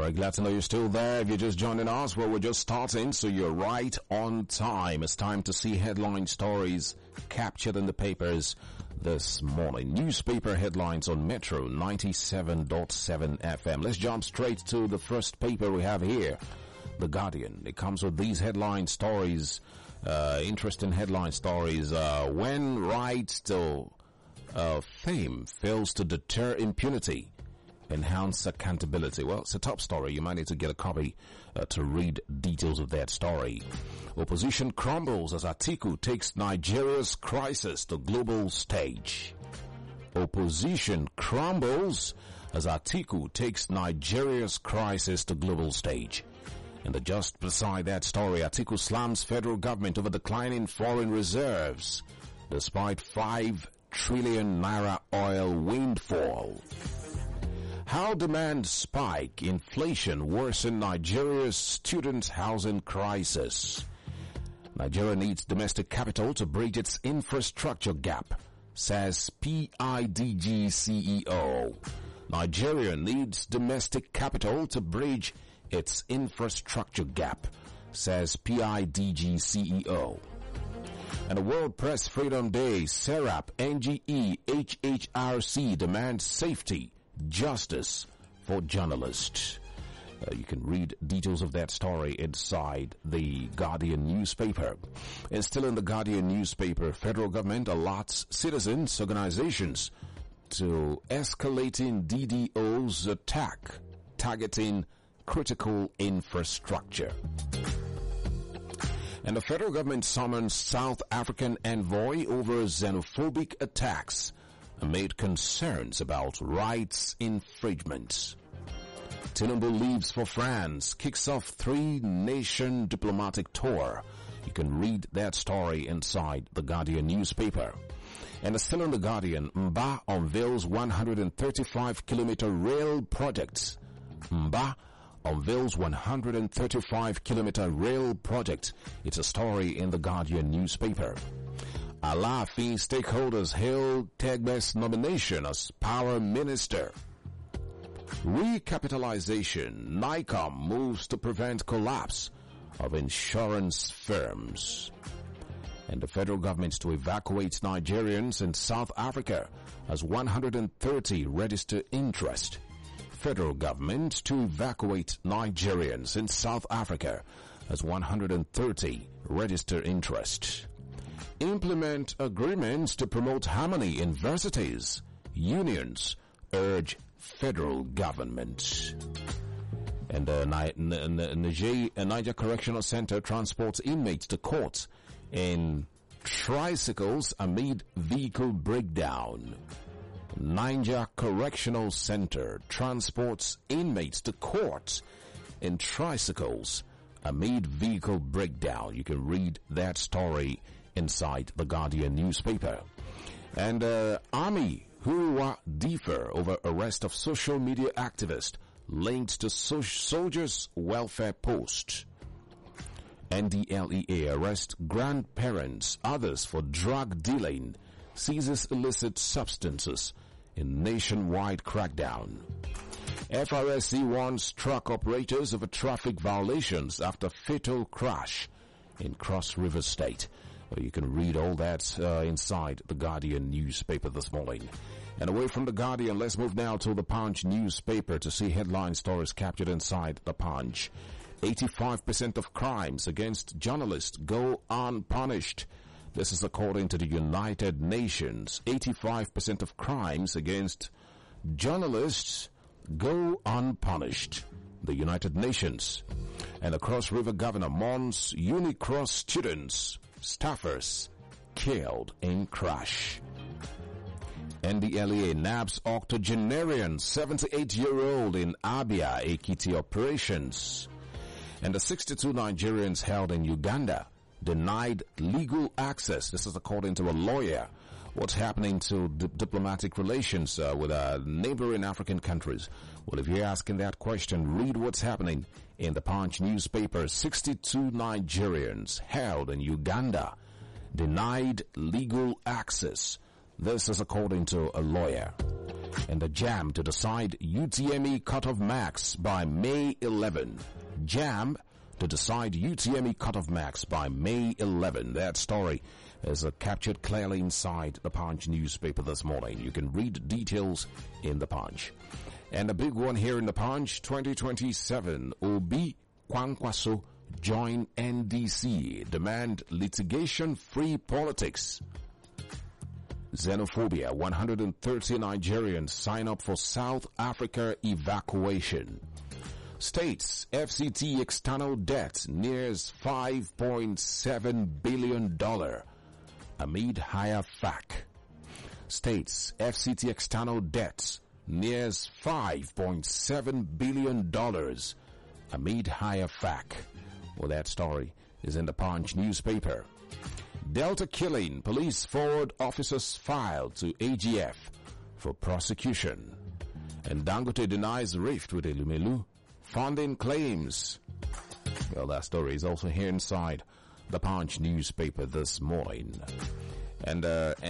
Very glad to know you're still there. If you're just joining us, well, we're just starting, so you're right on time. It's time to see headline stories captured in the papers this morning. Newspaper headlines on Metro 97.7 FM. Let's jump straight to the first paper we have here, The Guardian. It comes with these headline stories, interesting headline stories. When right to fame fails to deter impunity, enhance accountability. Well, it's a top story. You might need to get a copy to read details of that story. Opposition crumbles as Atiku takes Nigeria's crisis to global stage. Opposition crumbles as Atiku takes Nigeria's crisis to global stage. And just beside that story, Atiku slams federal government over declining foreign reserves despite 5 trillion naira oil windfall. How demand spike, inflation worsen Nigeria's student housing crisis. Nigeria needs domestic capital to bridge its infrastructure gap, says PIDG CEO. Nigeria needs domestic capital to bridge its infrastructure gap, says PIDG CEO. And the World Press Freedom Day, SERAP, NGE, HHRC demand safety, justice for journalists. You can read details of that story inside the Guardian newspaper. And still in the Guardian newspaper, federal government alerts citizens, organizations to escalating DDO's attack, targeting critical infrastructure. And the federal government summons South African envoy over xenophobic attacks amid concerns about rights infringements. Tinubu leaves for France, kicks off 3-nation diplomatic tour. You can read that story inside the Guardian newspaper. And still in the Guardian, Mba unveils 135-kilometer rail project. Mba unveils 135-kilometer rail project. It's a story in the Guardian newspaper. Alaafin stakeholders hail Tegbe's nomination as power minister. Recapitalization. NICOM moves to prevent collapse of insurance firms. And the federal government to evacuate Nigerians in South Africa as 130 register interest. Federal government to evacuate Nigerians in South Africa as 130 register interest. Implement agreements to promote harmony in universities. Unions urge federal government. And Niger Correctional Center transports inmates to court in tricycles amid vehicle breakdown. Niger Correctional Center transports inmates to court in tricycles amid vehicle breakdown. You can read that story inside the Guardian newspaper. And Army who differ over arrest of social media activist linked to soldiers' welfare post. NDLEA arrests grandparents, others for drug dealing, seizes illicit substances in nationwide crackdown. FRSC warns truck operators over traffic violations after fatal crash in Cross River State. Well, you can read all that inside the Guardian newspaper this morning. And away from the Guardian, let's move now to the Punch newspaper to see headline stories captured inside the Punch. 85% of crimes against journalists go unpunished. This is according to the United Nations. 85% of crimes against journalists go unpunished. The United Nations. And the Cross River governor mourns Unicross students, staffers killed in crash. NDLEA nabs octogenarian 78-year-old in Abia, Ekiti operations. And the 62 Nigerians held in Uganda denied legal access. This is according to a lawyer. What's happening to diplomatic relations with neighboring African countries? Well, if you're asking that question, read what's happening in the Punch newspaper. 62 Nigerians held in Uganda denied legal access. This is according to a lawyer. And the JAM to decide UTME cutoff marks by May 11. JAM to decide UTME cutoff marks by May 11. That story is captured clearly inside the Punch newspaper this morning. You can read details in the Punch. And a big one here in the Punch, 2027, Obi Kwankwaso join NDC, demand litigation-free politics. Xenophobia, 130 Nigerians sign up for South Africa evacuation. States FCT external debt nears $5.7 billion amid higher FAC. States FCT external debt nears $5.7 billion amid higher FAC. Well, that story is in the Punch newspaper. Delta killing, police forward officers filed to AGF for prosecution. And Dangote denies rift with Elumelu. Funding claims. Well, that story is also here inside the Punch newspaper this morning. And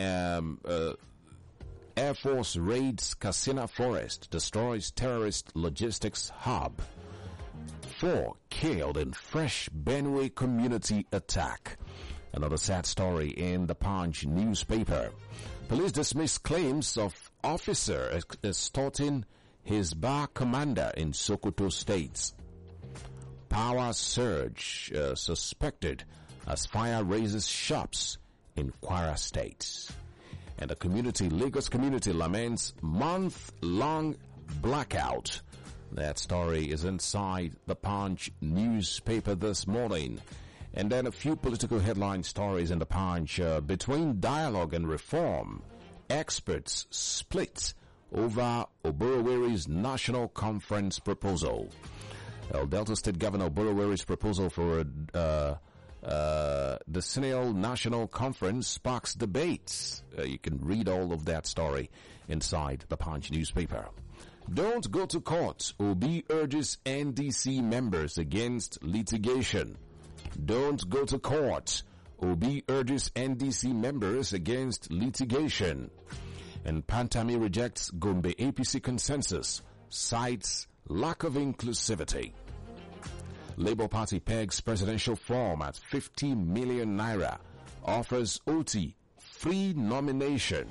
Air Force raids Katsina Forest, destroys terrorist logistics hub. 4 killed in fresh Benue community attack. Another sad story in the Punch newspaper. Police dismiss claims of officer extorting his bar commander in Sokoto State. Power surge suspected as fire raises shops in Kwara State. And the Lagos community laments month-long blackout. That story is inside the Punch newspaper this morning. And then a few political headline stories in the Punch. Between dialogue and reform, experts split over Oboroweri's National Conference proposal. Delta State Governor Oboroweri's proposal for the Decennial National Conference sparks debates. You can read all of that story inside the Punch newspaper. Don't go to court. Obi urges NDC members against litigation. Don't go to court. Obi urges NDC members against litigation. And Pantami rejects Gombe APC consensus, cites lack of inclusivity. Labour Party pegs presidential form at 50 million naira, offers OT free nomination.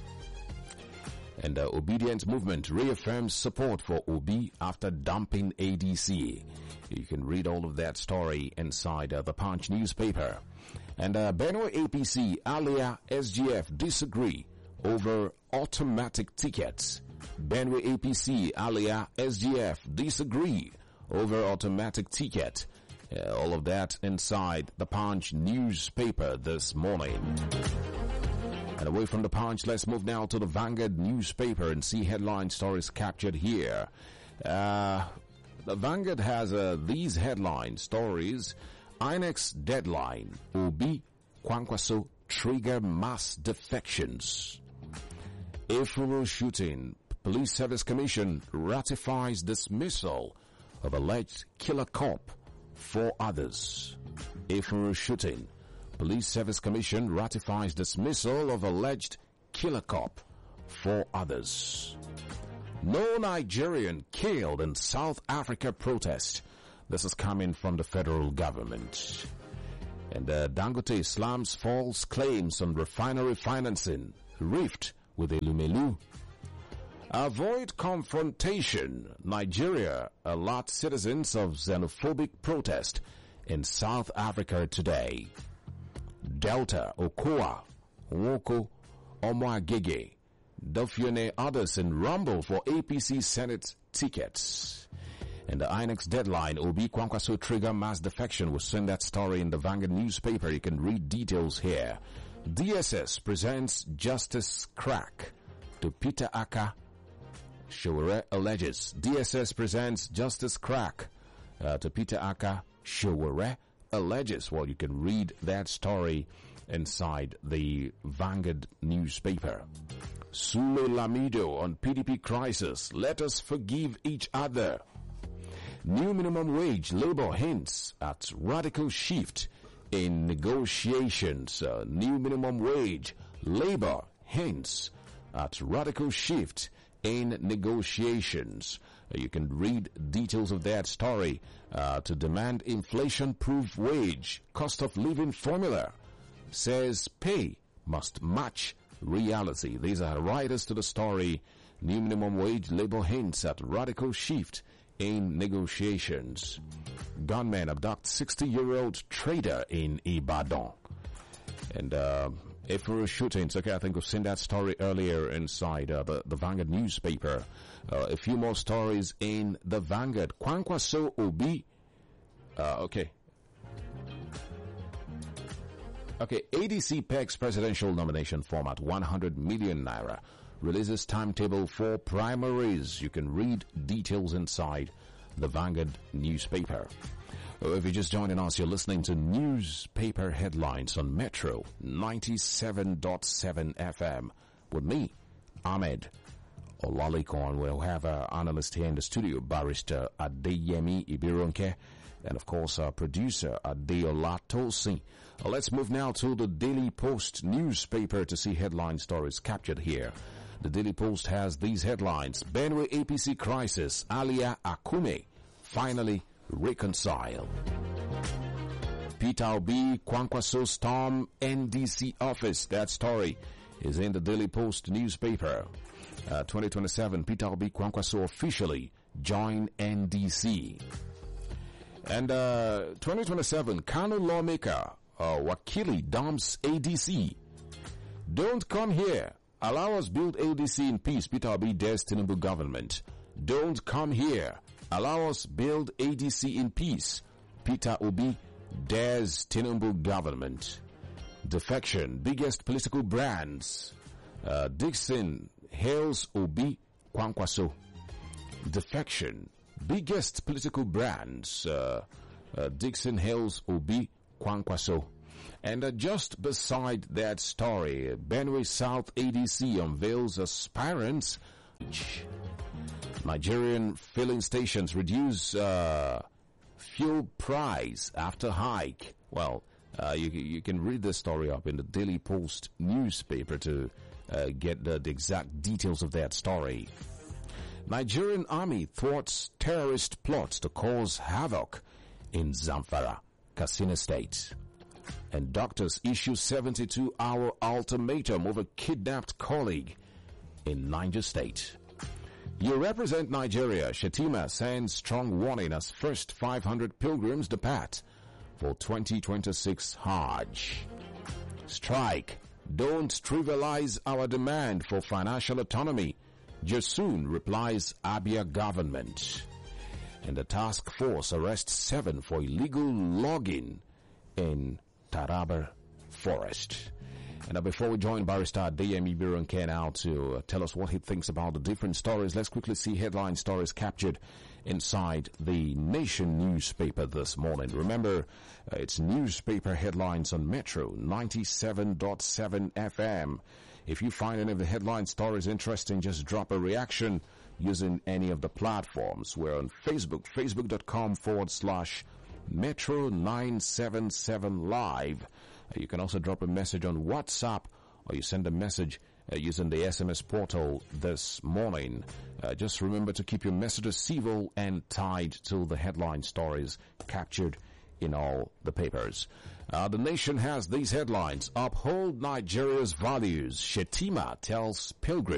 And the Obedient Movement reaffirms support for Obi after dumping ADC. You can read all of that story inside the Punch newspaper. And Benue APC, Alia, SGF disagree over automatic tickets. Benue APC, Alia, SGF disagree over automatic ticket. All of that inside the Punch newspaper this morning. And away from the Punch, let's move now to the Vanguard newspaper and see headline stories captured here. The Vanguard has these headline stories. INEX deadline. Obi Kwankwaso trigger mass defections. April shooting. Police Service Commission ratifies dismissal of alleged killer cop. 4 others. April shooting. Police Service Commission ratifies dismissal of alleged killer cop. 4 others. No Nigerian killed in South Africa protest. This is coming from the federal government. And Dangote slams false claims on refinery financing. Rift with Elumelu. Avoid confrontation. Nigeria alerts citizens of xenophobic protest in South Africa today. Delta, Okoa, Nwoko, Omoagege, Dofione others in rumble for APC Senate tickets. And the INEX deadline, Obi Kwankwaso trigger mass defection. We'll send that story in the Vanguard newspaper. You can read details here. DSS presents justice crack to Peter Aka. Showore alleges. DSS presents justice crack to Peter Aka. Showore alleges. Well, you can read that story inside the Vanguard newspaper. Sule Lamido on PDP crisis. Let us forgive each other. New minimum wage, Labour hints at radical shift in negotiations. New minimum wage, Labour hints at radical shift in negotiations. You can read details of that story. To demand inflation-proof wage, cost of living formula says pay must match reality. These are writers to the story. New minimum wage labor hints at radical shift in negotiations. Gunmen abduct 60-year-old trader in Ibadan. And Ifuru shootings. Okay, I think we've seen that story earlier inside the Vanguard newspaper. A few more stories in the Vanguard. Kwankwaso Obi. Okay, ADC pegs presidential nomination format 100 million naira. Releases timetable for primaries. You can read details inside the Vanguard newspaper. If you're just joining us, you're listening to newspaper headlines on Metro 97.7 FM with me, Ahmed Olalikon. We'll have our analyst here in the studio, Barrister Adeyemi Ibironke, and of course our producer Adeola Tosin. Let's move now to the Daily Post newspaper to see headline stories captured here. The Daily Post has these headlines. Benue APC crisis, Alia Akume finally reconcile. Peter Obi, Kwankwaso storm NDC office. That story is in the Daily Post newspaper. 2027, Peter Obi, Kwankwaso officially join NDC. And 2027, Kano lawmaker Wakili dumps ADC. Don't come here. Allow us build ADC in peace. Peter Obi dares Tinubu government. Don't come here. Allow us build ADC in peace. Peter Obi dares Tinubu government. Defection. Biggest political brands. Dixon hails Obi Kwankwaso. Defection. Biggest political brands. Dixon hails Obi Kwankwaso. And just beside that story, Benue South ADC unveils aspirants. Nigerian filling stations reduce fuel price after hike. Well, you can read the story up in the Daily Post newspaper to get the exact details of that story. Nigerian army thwarts terrorist plots to cause havoc in Zamfara, Katsina State. And doctors issue 72-hour ultimatum over kidnapped colleague in Niger State. You represent Nigeria. Shetima sends strong warning as first 500 pilgrims depart for 2026 Hajj. Strike. Don't trivialize our demand for financial autonomy. Jasoon replies Abia government. And the task force arrests 7 for illegal logging in Taraba Forest. And before we join Barrister Adeyemi Ibironke now to tell us what he thinks about the different stories, let's quickly see headline stories captured inside the Nation newspaper this morning. Remember, it's newspaper headlines on Metro 97.7 FM. If you find any of the headline stories interesting, just drop a reaction using any of the platforms. We're on Facebook, facebook.com/Metro 977 Live. You can also drop a message on WhatsApp, or you send a message using the SMS portal this morning. Just remember to keep your messages civil and tied to the headline stories captured in all the papers. The Nation has these headlines. Uphold Nigeria's values. Shetima tells pilgrims